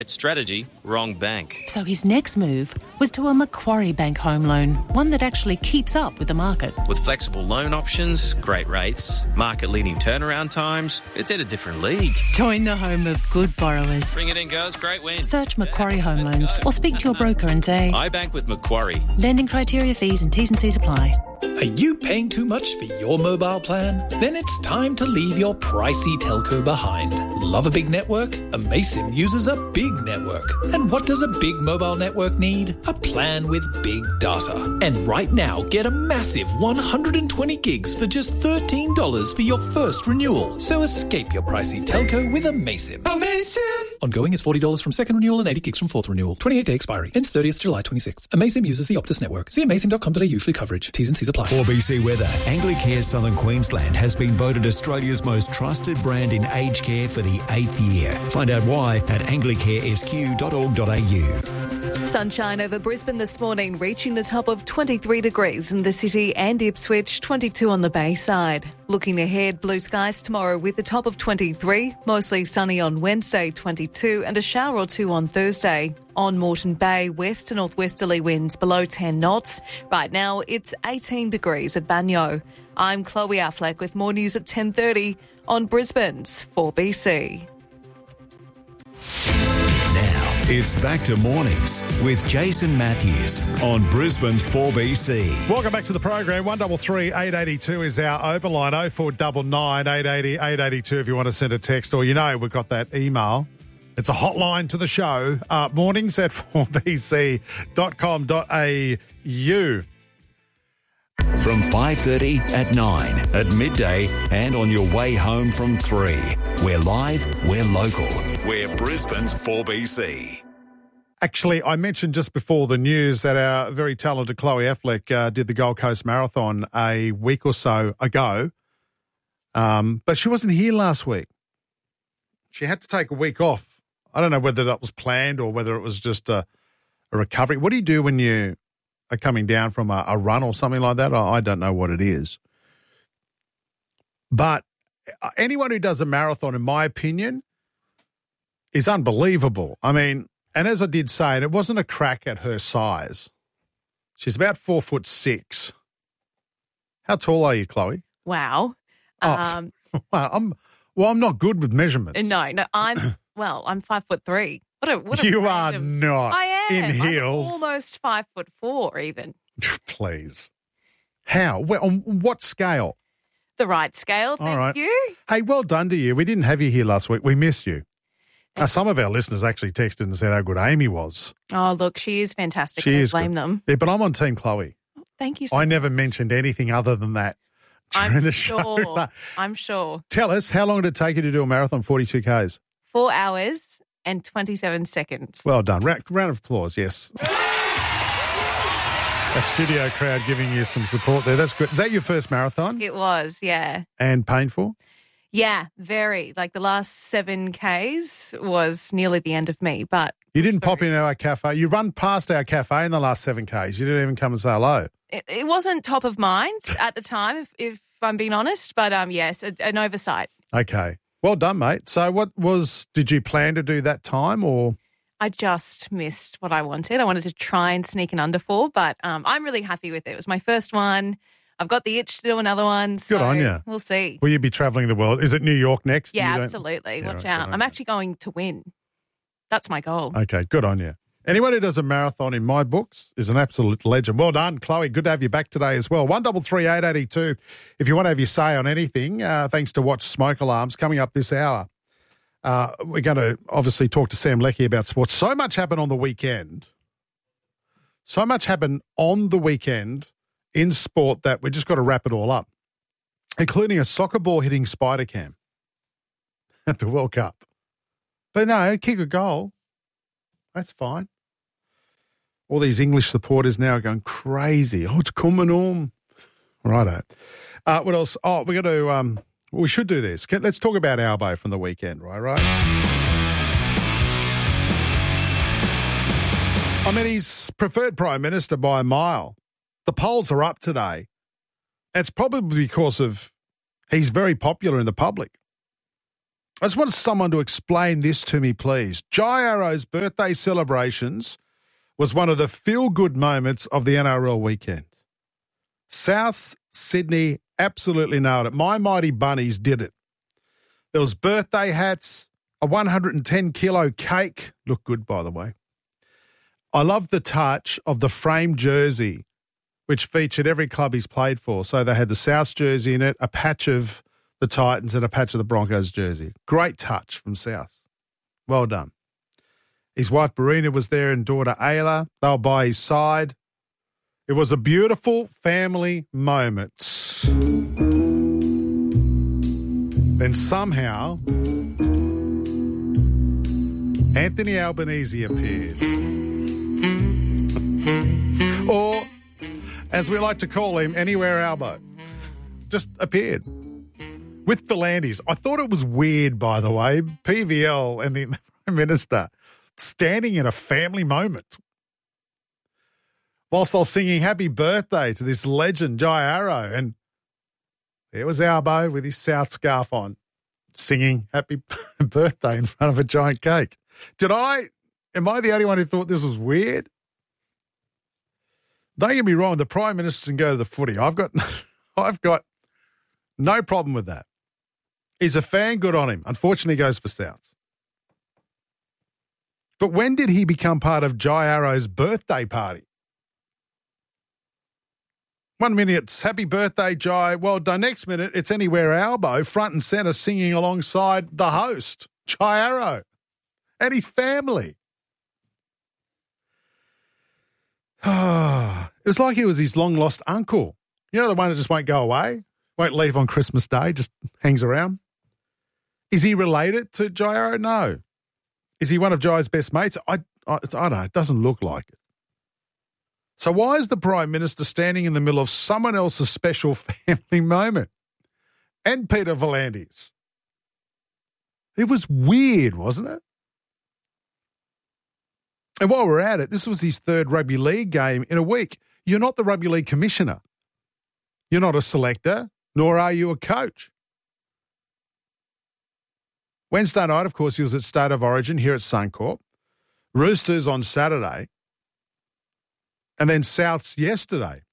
Strategy, wrong bank. So his next move was to a Macquarie Bank home loan, one that actually keeps up with the market. With flexible loan options, great rates, market-leading turnaround times, it's at a different league. Join the home of good borrowers. Bring it in, girls. Great win. Search Macquarie Home Loans or speak to your broker and say, I bank with Macquarie. lending criteria, fees and T's and C's apply. Are you paying too much for your mobile plan? Then it's time to leave your pricey telco behind. Love a big network? Amaysim uses a big network. And what does a big mobile network need? A plan with big data. And right now, get a massive 120 gigs for just $13 for your first renewal. So escape your pricey telco with Amaysim. Amaysim! Ongoing is $40 from second renewal and 80 gigs from fourth renewal. 28-day expiry. Ends 30th July 26. Amaysim uses the Optus network. See amaysim.com.au for coverage. T's and C's apply. 4BC Weather. Anglicare Southern Queensland has been voted Australia's most trusted brand in aged care for the 8th year. Find out why at anglicaresq.org.au. Sunshine over Brisbane this morning, reaching the top of 23 degrees in the city and Ipswich, 22 on the Bayside. Looking ahead, blue skies tomorrow with the top of 23, mostly sunny on Wednesday, 22, and a shower or two on Thursday. On Moreton Bay, west to northwesterly winds below 10 knots. Right now, it's 18 degrees at Banyo. I'm Chloe Affleck with more news at 10:30 on Brisbane's 4BC. Now, it's back to mornings with Jason Matthews on Brisbane's 4BC. Welcome back to the program. 133 882 is our open line. 0499 880 882 if you want to send a text, or we've got that email. It's a hotline to the show. Mornings at 4bc.com.au. From 5:30 at 9, at midday and on your way home from 3. We're live, we're local. We're Brisbane's 4BC. Actually, I mentioned just before the news that our very talented Chloe Affleck did the Gold Coast Marathon a week or so ago, but she wasn't here last week. She had to take a week off. I don't know whether that was planned or whether it was just a recovery. What do you do when you are coming down from a run or something like that? I don't know what it is. But anyone who does a marathon, in my opinion, is unbelievable. I mean, and as I did say, and it wasn't a crack at her size. She's about 4'6". How tall are you, Chloe? Wow. Wow. I'm not good with measurements. No, I'm 5'3". What a you are random... not. I am. In heels. I'm almost 5'4" even. Please. How? On what scale? The right scale, thank you. Hey, well done to you. We didn't have you here last week. We missed you. Some of our listeners actually texted and said how good Amy was. Oh, look, she is fantastic. She I is blame good. them. Yeah, but I'm on Team Chloe. Thank you so I much. never mentioned anything other than that during the show. I'm sure. Tell us, how long did it take you to do a marathon, 42 Ks? 4 hours and 27 seconds. Well done. Round of applause, yes. A studio crowd giving you some support there. That's good. Is that your first marathon? It was, yeah. And painful? Yeah, very. Like the last 7 Ks was nearly the end of me, but... You didn't pop into our cafe. You run past our cafe in the last 7 Ks. You didn't even come and say hello. It wasn't top of mind at the time, if I'm being honest, but yes, an oversight. Okay. Well done, mate. So did you plan to do that time or? I just missed what I wanted. I wanted to try and sneak an under 4, but I'm really happy with it. It was my first one. I've got the itch to do another one. So good on you. We'll see. Will you be travelling the world? Is it New York next? Yeah, absolutely. Watch out. I'm actually going to win. That's my goal. Okay, good on you. Anyone who does a marathon in my books is an absolute legend. Well done, Chloe. Good to have you back today as well. 133 882 if you want to have your say on anything, thanks to Watch Smoke Alarms. Coming up this hour, we're going to obviously talk to Sam Leckie about sports. So much happened on the weekend. So much happened on the weekend in sport that we just got to wrap it all up, including a soccer ball hitting spider cam at the World Cup. But no, kick a goal. That's fine. All these English supporters now are going crazy. Oh, it's coming on. Righto. What else? Oh, we should do this. Let's talk about Albo from the weekend, right? I mean, he's preferred Prime Minister by a mile. The polls are up today. It's probably because of he's very popular in the public. I just want someone to explain this to me, please. Jai Arrow's birthday celebrations was one of the feel-good moments of the NRL weekend. South Sydney absolutely nailed it. My Mighty Bunnies did it. There was birthday hats, a 110-kilo cake. Looked good, by the way. I love the touch of the framed jersey, which featured every club he's played for. So they had the Souths jersey in it, a patch of the Titans and a patch of the Broncos jersey. Great touch from South. Well done. His wife Barina was there and daughter Ayla. They were by his side. It was a beautiful family moment. Then somehow, Anthony Albanese appeared. Or, as we like to call him, Anywhere Albo. Just appeared. With Philandis. I thought it was weird, by the way, PVL and the Prime Minister standing in a family moment whilst they're singing happy birthday to this legend, Jai Arrow. And there was Albo with his South scarf on, singing happy birthday in front of a giant cake. Am I the only one who thought this was weird? Don't get me wrong, the Prime Minister can go to the footy. I've got no problem with that. He's a fan, good on him. Unfortunately, he goes for Souths. But when did he become part of Jai Arrow's birthday party? 1 minute, it's happy birthday, Jai. Well done. Next minute, it's Anywhere Albo, front and centre, singing alongside the host, Jai Arrow, and his family. It was like he was his long-lost uncle. You know, the one that just won't go away, won't leave on Christmas Day, just hangs around. Is he related to Jai Arrow? No. Is he one of Jai's best mates? I don't know. It doesn't look like it. So why is the Prime Minister standing in the middle of someone else's special family moment? And Peter V'landys. It was weird, wasn't it? And while we're at it, this was his third rugby league game in a week. You're not the rugby league commissioner. You're not a selector, nor are you a coach. Wednesday night, of course, he was at State of Origin here at Suncorp. Roosters on Saturday. And then Souths yesterday.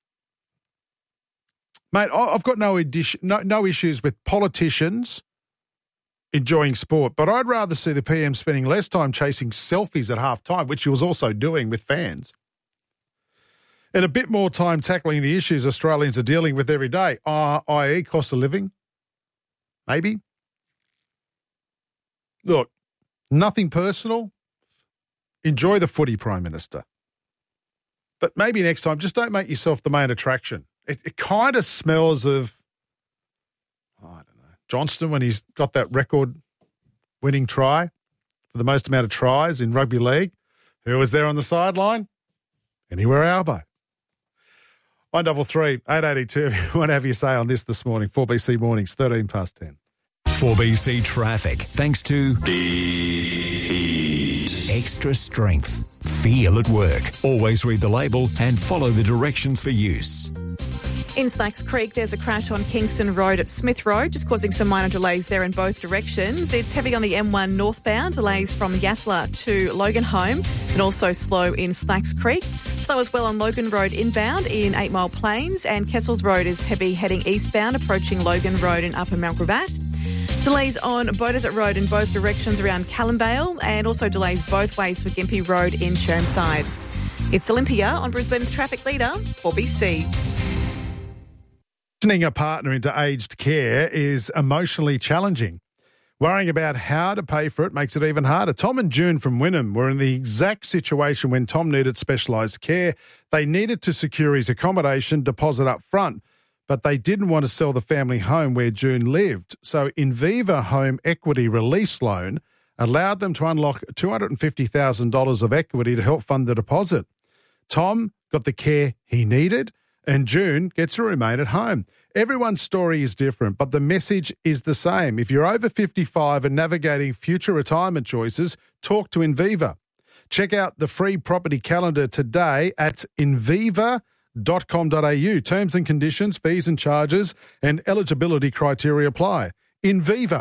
Mate, I've got no issues with politicians enjoying sport, but I'd rather see the PM spending less time chasing selfies at halftime, which he was also doing with fans, and a bit more time tackling the issues Australians are dealing with every day, i.e. cost of living, maybe. Look, nothing personal. Enjoy the footy, Prime Minister. But maybe next time, just don't make yourself the main attraction. It kind of smells of, I don't know, Johnston when he's got that record-winning try for the most amount of tries in rugby league. Who was there on the sideline? Anywhere Albo. 133 882 if you want to have your say on this morning. 4BC Mornings, 13 past 10. 4BC Traffic, thanks to Heat. Extra strength. Feel at work. Always read the label and follow the directions for use. In Slacks Creek, there's a crash on Kingston Road at Smith Road, just causing some minor delays there in both directions. It's heavy on the M1 northbound, delays from Yatala to Loganholme, and also slow in Slacks Creek. Slow as well on Logan Road inbound in 8 Mile Plains, and Kessels Road is heavy heading eastbound, approaching Logan Road in Upper Mount Gravatt. Delays on Beaudesert Road in both directions around Callumvale, and also delays both ways for Gympie Road in Chermside. It's Olympia on Brisbane's traffic leader, 4BC. Transitioning a partner into aged care is emotionally challenging. Worrying about how to pay for it makes it even harder. Tom and June from Wynnum were in the exact situation when Tom needed specialised care. They needed to secure his accommodation deposit up front, but they didn't want to sell the family home where June lived. So Inviva Home Equity Release Loan allowed them to unlock $250,000 of equity to help fund the deposit. Tom got the care he needed, and June gets to remain at home. Everyone's story is different, but the message is the same. If you're over 55 and navigating future retirement choices, talk to Inviva. Check out the free property calendar today at inviva.com.au. Terms and conditions, fees and charges, and eligibility criteria apply. Inviva,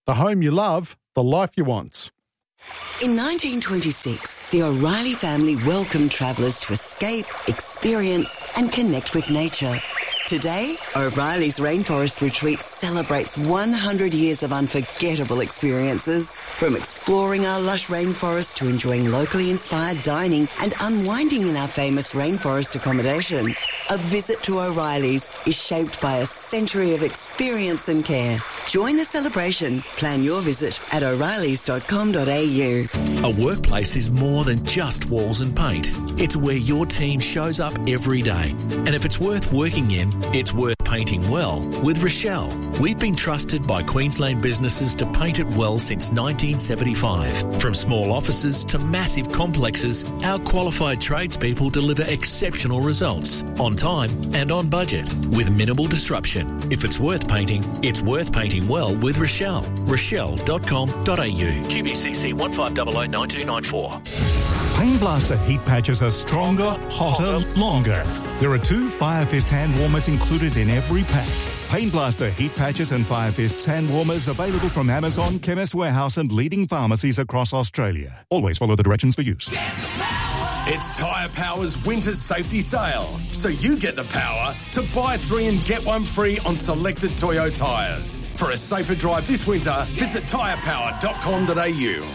The home you love, the life you want. In 1926, the O'Reilly family welcomed travellers to escape, experience and connect with nature. Today, O'Reilly's Rainforest Retreat celebrates 100 years of unforgettable experiences. From exploring our lush rainforest to enjoying locally inspired dining and unwinding in our famous rainforest accommodation. A visit to O'Reilly's is shaped by a century of experience and care. Join the celebration. Plan your visit at o'reillys.com.au. A workplace is more than just walls and paint. It's where your team shows up every day. And if it's worth working in, it's worth painting well with Rochelle. We've been trusted by Queensland businesses to paint it well since 1975. From small offices to massive complexes, our qualified tradespeople deliver exceptional results on time and on budget with minimal disruption. If it's worth painting, it's worth painting well with Rochelle. Rochelle.com.au. QBCC 15009294. Pain Blaster heat patches are stronger, hotter, longer. There are 2 Fire Fist hand warmers included in every pack. Pain Blaster heat patches and Fire Fist hand warmers available from Amazon, Chemist Warehouse and leading pharmacies across Australia. Always follow the directions for use. It's Tyre Power's winter safety sale, so you get the power to buy 3 and get 1 free on selected Toyo tyres. For a safer drive this winter, visit tyrepower.com.au.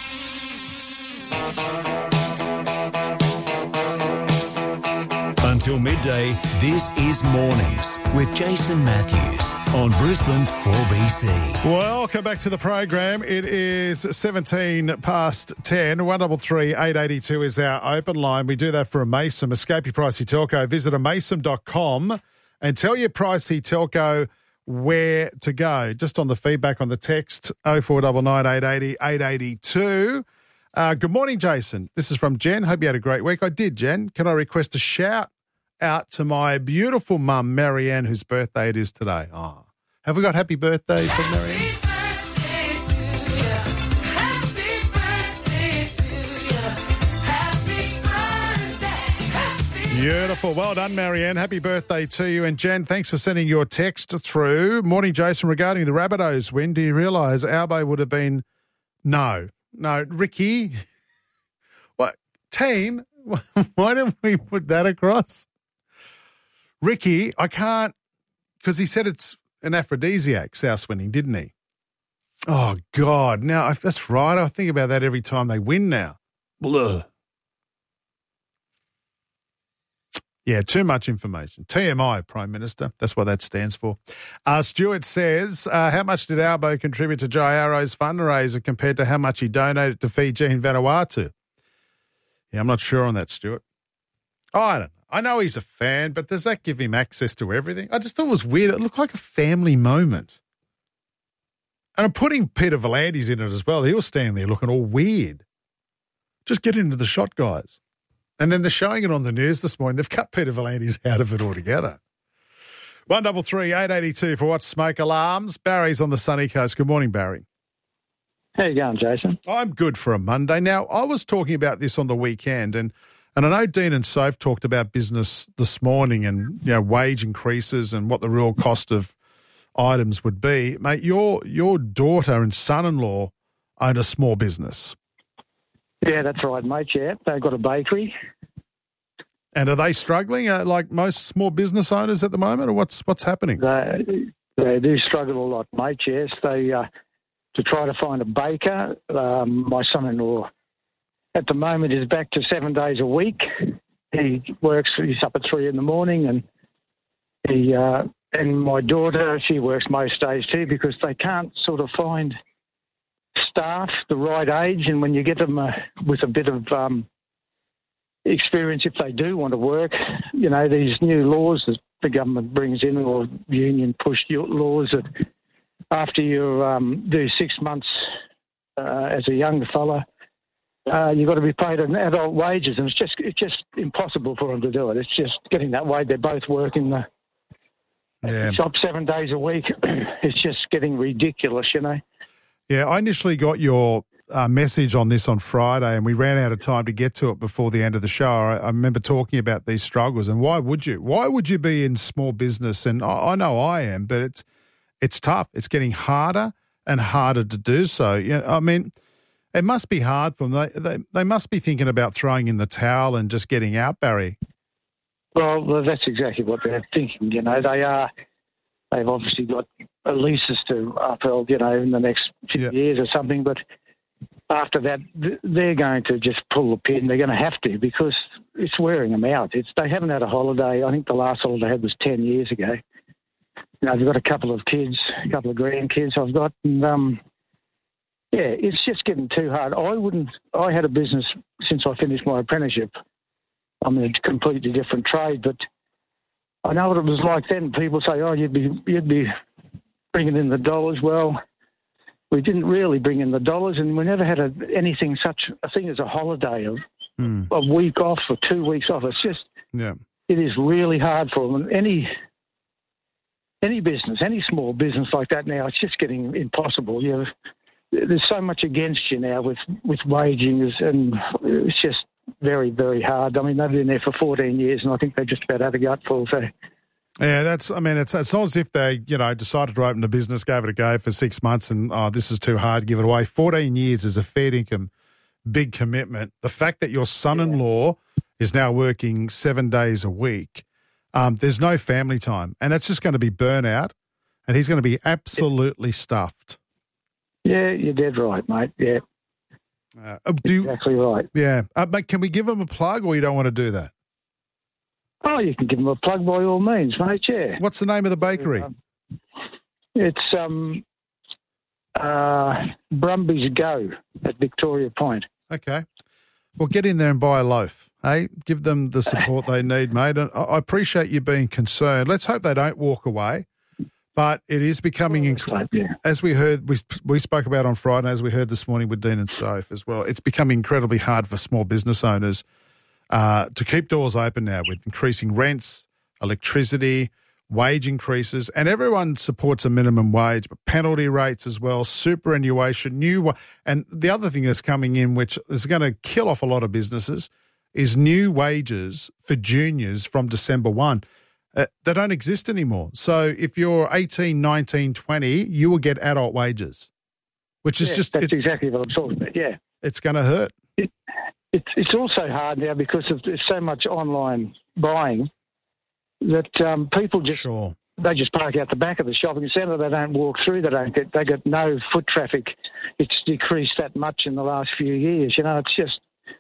Until midday, this is Mornings with Jason Matthews on Brisbane's 4BC. Welcome back to the program. It is 17 past 10. 133 882 is our open line. We do that for a Mason. Escape your pricey telco. Visit amason.com and tell your pricey telco where to go. Just on the feedback on the text 0499 880 882. Good morning, Jason. This is from Jen. Hope you had a great week. I did, Jen. Can I request a shout out to my beautiful mum, Marianne, whose birthday it is today? Oh, have we got happy birthday for Marianne? Beautiful. Well done, Marianne. Happy birthday to you. And Jen, thanks for sending your text through. Morning, Jason. Regarding the Rabbitohs win, do you realise Albo would have been... No, Ricky. What? Team? Why didn't we put that across? Ricky, I can't... Because he said it's an aphrodisiac, South winning, didn't he? Oh, God. Now, that's right. I think about that every time they win now. Blah. Yeah, too much information. TMI, Prime Minister. That's what that stands for. Stuart says, how much did Albo contribute to Jai Arrow's fundraiser compared to how much he donated to Fiji and Vanuatu? Yeah, I'm not sure on that, Stuart. Oh, I don't know. I know he's a fan, but does that give him access to everything? I just thought it was weird. It looked like a family moment. And I'm putting Peter V'landys in it as well. He was standing there looking all weird. Just get into the shot, guys. And then they're showing it on the news this morning. They've cut Peter V'landys out of it altogether. 133 882 for What's Smoke Alarms. Barry's on the sunny coast. Good morning, Barry. How you going, Jason? I'm good for a Monday. Now, I was talking about this on the weekend, and I know Dean and Soph talked about business this morning and, you know, wage increases and what the real cost of items would be. Mate, your daughter and son-in-law own a small business. Yeah, that's right, mate, yeah. They've got a bakery. And are they struggling like most small business owners at the moment, or what's happening? They do struggle a lot, mate, yes. They to try to find a baker. My son-in-law at the moment is back to 7 days a week. He's up at 3 a.m, and and my daughter, she works most days too because they can't sort of find staff the right age, and when you get them with a bit of experience, if they do want to work, you know, these new laws that the government brings in, or union-pushed laws that after you do 6 months as a young fella, you've got to be paid an adult wages, and it's just impossible for them to do it. It's just getting that way. They're both working the shop 7 days a week. It's just getting ridiculous, you know. Yeah, I initially got your message on this on Friday, and we ran out of time to get to it before the end of the show. I remember talking about these struggles, and why would you? Why would you be in small business? And I know I am, but it's tough. It's getting harder. and harder to do so. I mean, it must be hard for them. They must be thinking about throwing in the towel and just getting out, Barry. Well, that's exactly what they're thinking. They've obviously got leases to uphold, in the next few years or something. But after that, they're going to just pull the pin. They're going to have to because it's wearing them out. They haven't had a holiday. I think the last holiday they had was 10 years ago. They've got a couple of kids, a couple of grandkids I've got. And, it's just getting too hard. I had a business since I finished my apprenticeship. I'm in a completely different trade, but I know what it was like then. People say, "Oh, you'd be bringing in the dollars." Well, we didn't really bring in the dollars, and we never had anything such a thing as a holiday of a week off or 2 weeks off. It's just, it is really hard for them. And any business, any small business like that now, it's just getting impossible. There's so much against you now with waging, and it's just very, very hard. I mean, they've been there for 14 years, and I think they just about had a gutful. So, yeah, it's not as if they, decided to open a business, gave it a go for 6 months, and this is too hard, give it away. 14 years is a fair income, big commitment. The fact that your son-in-law is now working 7 days a week, there's no family time, and it's just going to be burnout, and he's going to be absolutely stuffed. Yeah, you're dead right, mate. Yeah. Exactly right. Yeah. Mate, can we give him a plug, or you don't want to do that? Oh, you can give him a plug by all means, mate, yeah. What's the name of the bakery? It's Brumby's Go at Victoria Point. Okay. Well, get in there and buy a loaf, hey? Give them the support they need, mate. And I appreciate you being concerned. Let's hope they don't walk away. But it is becoming, as we heard, we spoke about on Friday, as we heard this morning with Dean and Soph as well, it's becoming incredibly hard for small business owners to keep doors open now with increasing rents, electricity, wage increases, and everyone supports a minimum wage, but penalty rates as well, superannuation, and the other thing that's coming in, which is going to kill off a lot of businesses, is new wages for juniors from December 1. They don't exist anymore. So if you're 18, 19, 20, you will get adult wages, which is That's exactly what I'm talking about, yeah. It's going to hurt. It's also hard now because there's so much online buying that people just they just park out the back of the shopping centre. They don't walk through. They get no foot traffic. It's decreased that much in the last few years. It's just...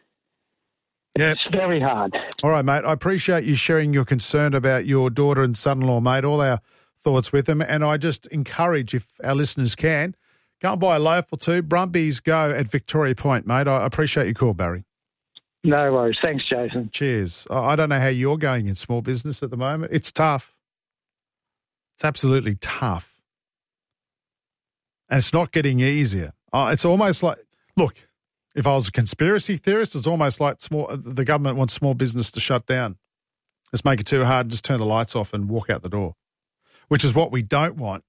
Yeah. It's very hard. All right, mate. I appreciate you sharing your concern about your daughter and son-in-law, mate. All our thoughts with them. And I just encourage, if our listeners can, go and buy a loaf or two. Brumby's Go at Victoria Point, mate. I appreciate your call, Barry. No worries. Thanks, Jason. Cheers. I don't know how you're going in small business at the moment. It's tough. It's absolutely tough. And it's not getting easier. It's almost like, look, if I was a conspiracy theorist, it's almost like the government wants small business to shut down. Just make it too hard and just turn the lights off and walk out the door, which is what we don't want.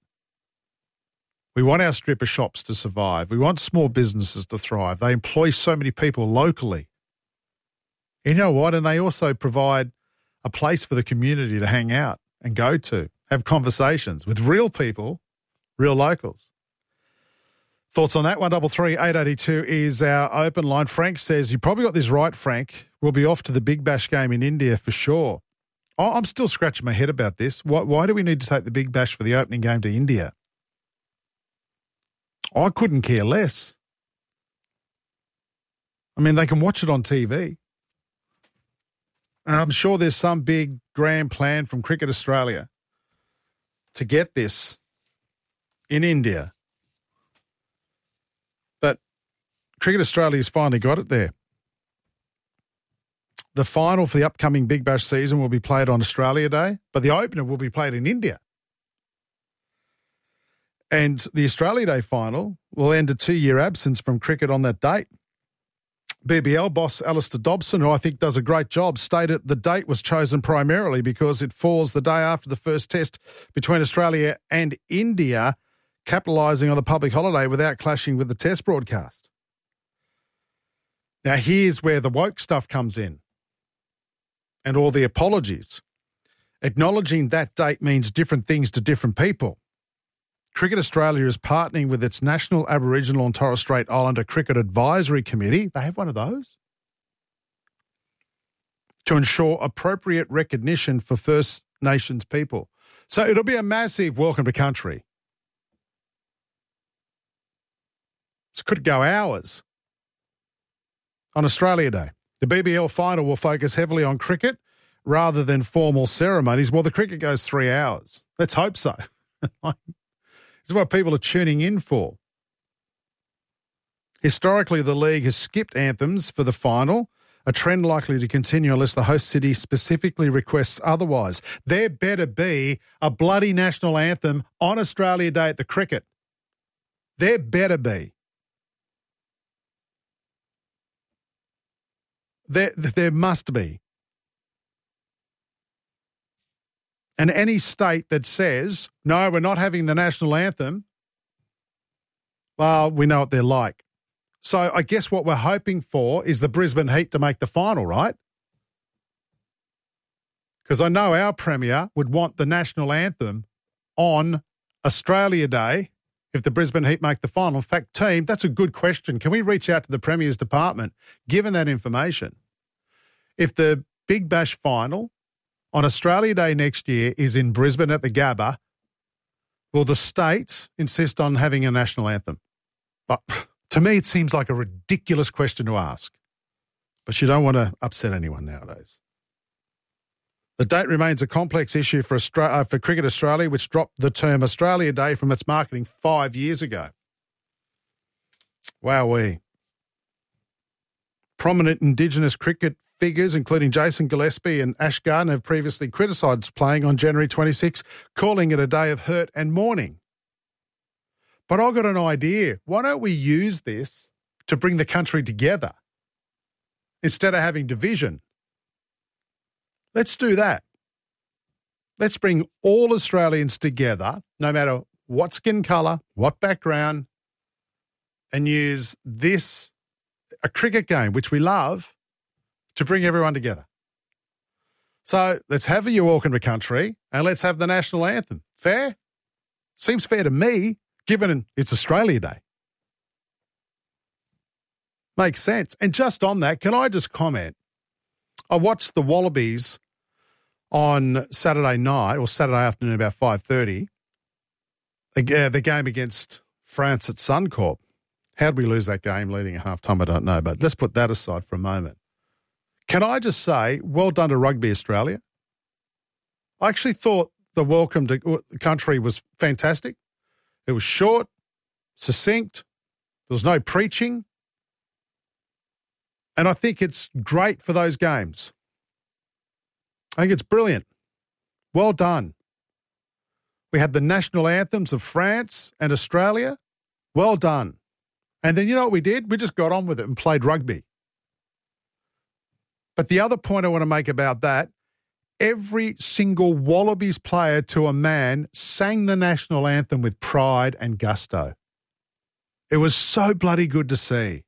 We want our stripper shops to survive. We want small businesses to thrive. They employ so many people locally. You know what? And they also provide a place for the community to hang out and go to, have conversations with real people, real locals. Thoughts on that? 133 882 is our open line. Frank says, you probably got this right, Frank. We'll be off to the Big Bash game in India for sure. I'm still scratching my head about this. Why do we need to take the Big Bash for the opening game to India? I couldn't care less. I mean, they can watch it on TV. And I'm sure there's some big grand plan from Cricket Australia to get this in India. But Cricket Australia's finally got it there. The final for the upcoming Big Bash season will be played on Australia Day, but the opener will be played in India. And the Australia Day final will end a 2-year absence from cricket on that date. BBL boss Alistair Dobson, who I think does a great job, stated the date was chosen primarily because it falls the day after the first test between Australia and India, capitalising on the public holiday without clashing with the test broadcast. Now, here's where the woke stuff comes in and all the apologies. Acknowledging that date means different things to different people. Cricket Australia is partnering with its National Aboriginal and Torres Strait Islander Cricket Advisory Committee. They have one of those. To ensure appropriate recognition for First Nations people. So it'll be a massive welcome to country. This could go hours. On Australia Day, the BBL final will focus heavily on cricket rather than formal ceremonies. Well, the cricket goes 3 hours. Let's hope so. This is what people are tuning in for. Historically, the league has skipped anthems for the final, a trend likely to continue unless the host city specifically requests otherwise. There better be a bloody national anthem on Australia Day at the cricket. There better be. There must be. And any state that says, no, we're not having the national anthem, well, we know what they're like. So I guess what we're hoping for is the Brisbane Heat to make the final, right? Because I know our Premier would want the national anthem on Australia Day if the Brisbane Heat make the final. In fact, team, that's a good question. Can we reach out to the Premier's department, given that information? If the Big Bash final on Australia Day next year is in Brisbane at the Gabba, will the state insist on having a national anthem? But to me, it seems like a ridiculous question to ask. But you don't want to upset anyone nowadays. The date remains a complex issue for Cricket Australia, which dropped the term Australia Day from its marketing 5 years ago. Wowee. Prominent Indigenous cricket figures, including Jason Gillespie and Ash Gardner, have previously criticised playing on January 26, calling it a day of hurt and mourning. But I've got an idea. Why don't we use this to bring the country together instead of having division? Let's do that. Let's bring all Australians together, no matter what skin colour, what background, and use this, a cricket game, which we love, to bring everyone together. So let's have a You Welcome to Country and let's have the national anthem. Fair? Seems fair to me, given it's Australia Day. Makes sense. And just on that, can I just comment? I watched the Wallabies on Saturday night or Saturday afternoon about 5:30, the game against France at Suncorp. How did we lose that game leading at halftime? I don't know, but let's put that aside for a moment. Can I just say, well done to Rugby Australia. I actually thought the welcome to country was fantastic. It was short, succinct. There was no preaching. And I think it's great for those games. I think it's brilliant. Well done. We had the national anthems of France and Australia. Well done. And then you know what we did? We just got on with it and played rugby. But the other point I want to make about that, every single Wallabies player to a man sang the national anthem with pride and gusto. It was so bloody good to see.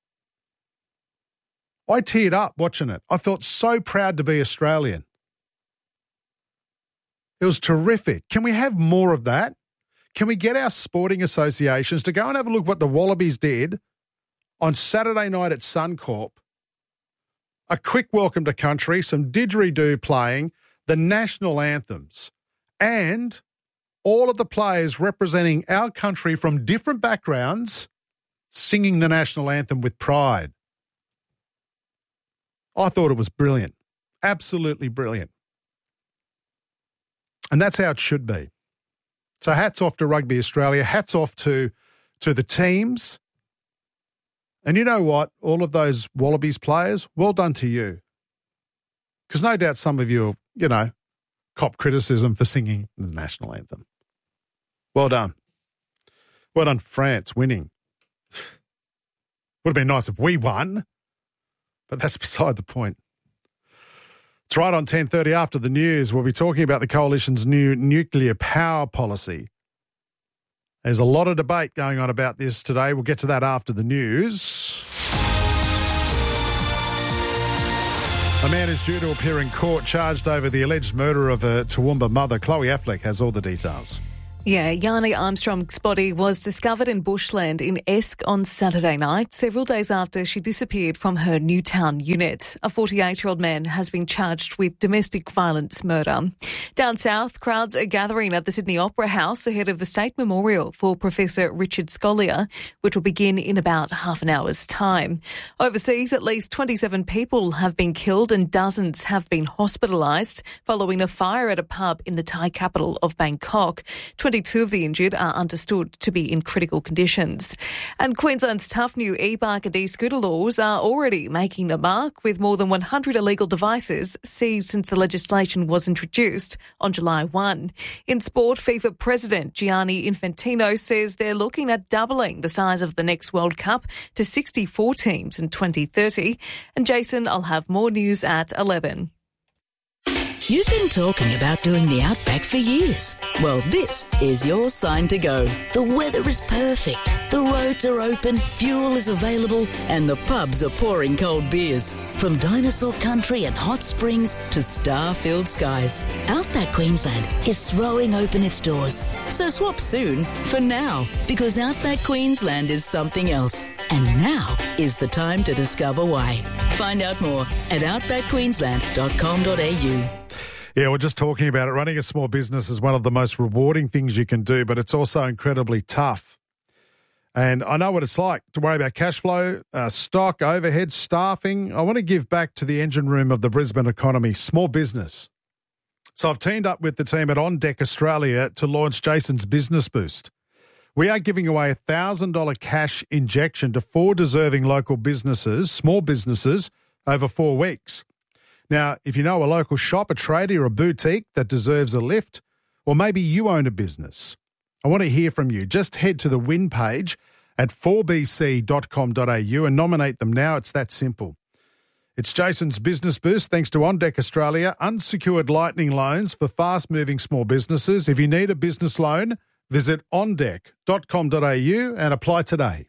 I teared up watching it. I felt so proud to be Australian. It was terrific. Can we have more of that? Can we get our sporting associations to go and have a look what the Wallabies did on Saturday night at Suncorp? A quick welcome to country, some didgeridoo playing, the national anthems, and all of the players representing our country from different backgrounds singing the national anthem with pride. I thought it was brilliant. Absolutely brilliant. And that's how it should be. So hats off to Rugby Australia. Hats off to the teams. And you know what? All of those Wallabies players, well done to you. Because no doubt some of you, cop criticism for singing the national anthem. Well done. Well done, France, winning. Would have been nice if we won, but that's beside the point. It's right on 10:30 after the news. We'll be talking about the Coalition's new nuclear power policy. There's a lot of debate going on about this today. We'll get to that after the news. A man is due to appear in court charged over the alleged murder of a Toowoomba mother. Chloe Affleck has all the details. Yeah, Yanni Armstrong's body was discovered in bushland in Esk on Saturday night, several days after she disappeared from her Newtown unit. A 48-year-old man has been charged with domestic violence murder. Down south, crowds are gathering at the Sydney Opera House ahead of the State Memorial for Professor Richard Scolyer, which will begin in about half an hour's time. Overseas, at least 27 people have been killed and dozens have been hospitalised following a fire at a pub in the Thai capital of Bangkok. 22 of the injured are understood to be in critical conditions. And Queensland's tough new e-bike and e-scooter laws are already making a mark, with more than 100 illegal devices seized since the legislation was introduced on July 1. In sport, FIFA President Gianni Infantino says they're looking at doubling the size of the next World Cup to 64 teams in 2030. And Jason, I'll have more news at 11. You've been talking about doing the Outback for years. Well, this is your sign to go. The weather is perfect, the roads are open, fuel is available, and the pubs are pouring cold beers. From dinosaur country and hot springs to star-filled skies, Outback Queensland is throwing open its doors. So swap soon for now, because Outback Queensland is something else. And now is the time to discover why. Find out more at outbackqueensland.com.au. Yeah, we're just talking about it. Running a small business is one of the most rewarding things you can do, but it's also incredibly tough. And I know what it's like to worry about cash flow, stock, overhead, staffing. I want to give back to the engine room of the Brisbane economy, small business. So I've teamed up with the team at On Deck Australia to launch Jason's Business Boost. We are giving away a $1,000 cash injection to 4 deserving local businesses, small businesses, over 4 weeks. Now, if you know a local shop, a tradie or a boutique that deserves a lift, or maybe you own a business, I want to hear from you. Just head to the win page at 4bc.com.au and nominate them now. It's that simple. It's Jason's Business Boost, thanks to On Deck Australia, unsecured lightning loans for fast-moving small businesses. If you need a business loan, visit ondeck.com.au and apply today.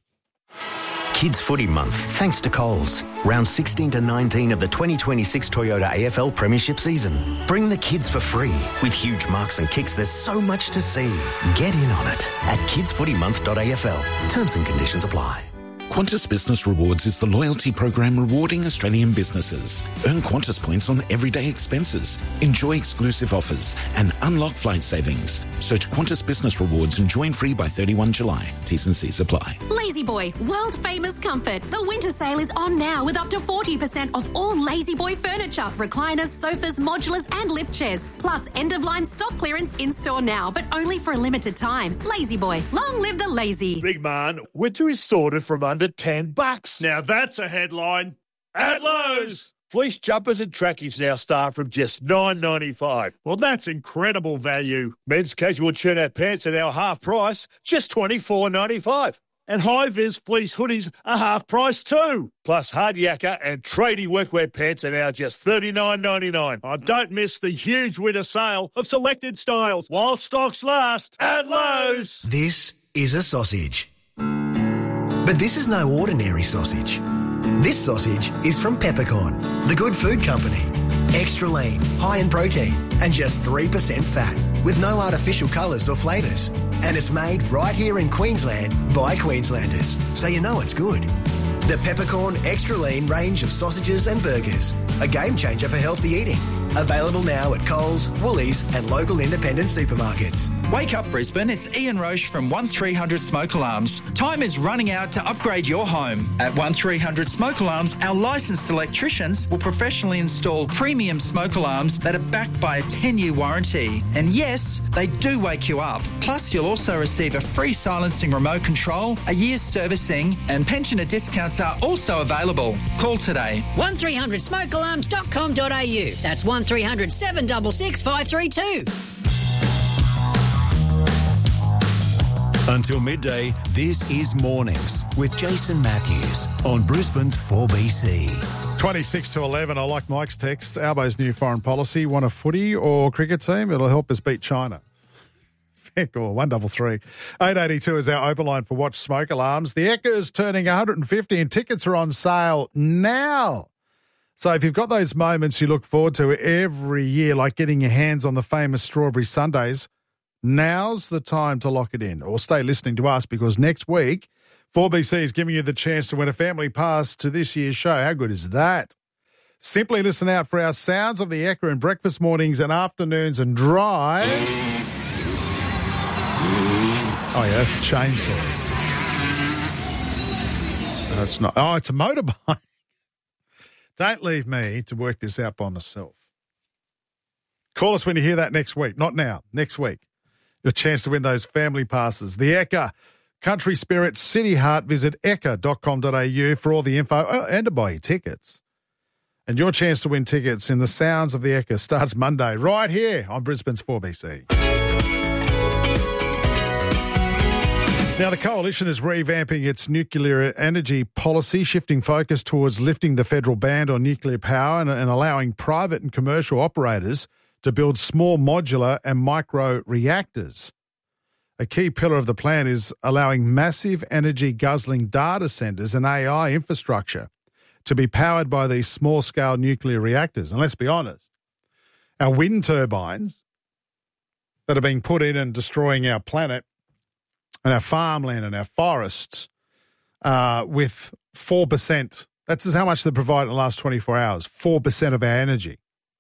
Kids Footy Month, thanks to Coles. Round 16 to 19 of the 2026 Toyota AFL Premiership season. Bring the kids for free. With huge marks and kicks, there's so much to see. Get in on it at kidsfootymonth.afl. Terms and conditions apply. Qantas Business Rewards is the loyalty program rewarding Australian businesses. Earn Qantas points on everyday expenses, enjoy exclusive offers, and unlock flight savings. Search Qantas Business Rewards and join free by 31 July. T's and C's apply. Lazy Boy, world famous comfort. The winter sale is on now with up to 40% off all Lazy Boy furniture, recliners, sofas, modulars, and lift chairs. Plus end-of-line stock clearance in store now, but only for a limited time. Lazy Boy, long live the lazy. Big man, winter is sorted from under $10. Now that's a headline. At Lowe's, fleece jumpers and trackies now start from just $9.95. Well, that's incredible value. Men's casual turnout pants are now half price, just $24.95. And high-vis fleece hoodies are half price too. Plus hard yakka and tradie workwear pants are now just $39.99. Oh, don't miss the huge winter sale of selected styles while stocks last at Lowe's. This is a sausage. But this is no ordinary sausage. This sausage is from Peppercorn, the good food company. Extra lean, high in protein, and just 3% fat, with no artificial colours or flavours. And it's made right here in Queensland by Queenslanders, so you know it's good. The Peppercorn Extra Lean range of sausages and burgers, a game changer for healthy eating. Available now at Coles, Woolies and local independent supermarkets. Wake up Brisbane, it's Ian Roche from 1300 Smoke Alarms. Time is running out to upgrade your home. At 1300 Smoke Alarms, our licensed electricians will professionally install premium smoke alarms that are backed by a 10-year warranty. And yes, they do wake you up. Plus, you'll also receive a free silencing remote control, a year's servicing, and pensioner discounts are also available. Call today. 1300smokealarms.com.au. That's 1300 766 532. Until midday, this is Mornings with Jason Matthews on Brisbane's 4BC. 26 to 11. I like Mike's text. Albo's new foreign policy. Want a footy or cricket team? It'll help us beat China. Fair call. 133. 882 is our open line for Watch Smoke Alarms. The Echo's turning 150 and tickets are on sale now. So if you've got those moments you look forward to every year, like getting your hands on the famous strawberry sundaes, Now's the time to lock it in, or stay listening to us, because next week 4BC is giving you the chance to win a family pass to this year's show. How good is that? Simply listen out for our Sounds of the Ekka in breakfast mornings and afternoons and drive. Oh, yeah, that's a chainsaw. No, it's not. Oh, it's a motorbike. Don't leave me to work this out by myself. Call us when you hear that next week. Not now, next week. Your chance to win those family passes. The Ekka Country Spirit City Heart. Visit ekka.com.au for all the info and to buy your tickets. And your chance to win tickets in the Sounds of the Ekka starts Monday right here on Brisbane's 4BC. Now, the Coalition is revamping its nuclear energy policy, shifting focus towards lifting the federal ban on nuclear power and allowing private and commercial operators to build small modular and micro reactors. A key pillar of the plan is allowing massive energy guzzling data centres and AI infrastructure to be powered by these small-scale nuclear reactors. And let's be honest, our wind turbines that are being put in and destroying our planet and our farmland and our forests with 4%, that's how much they provide in the last 24 hours, 4% of our energy.